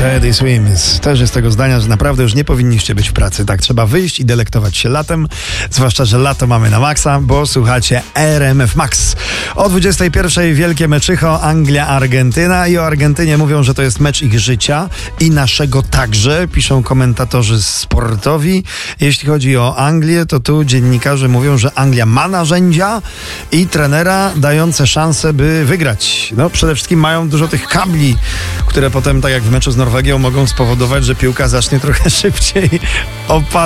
Teddy Swims też jest tego zdania, że naprawdę już nie powinniście być w pracy. Tak, trzeba wyjść i delektować się latem, zwłaszcza, że lato mamy na maksa, bo słuchacie RMF Max. O 21:00 wielkie meczycho Anglia-Argentyna i o Argentynie mówią, że to jest mecz ich życia i naszego także, piszą komentatorzy sportowi. Jeśli chodzi o Anglię, to tu dziennikarze mówią, że Anglia ma narzędzia i trenera dające szansę, by wygrać. No przede wszystkim mają dużo tych kabli, które potem, tak jak w meczu z Norwegią, mogą spowodować, że piłka zacznie trochę szybciej opadać.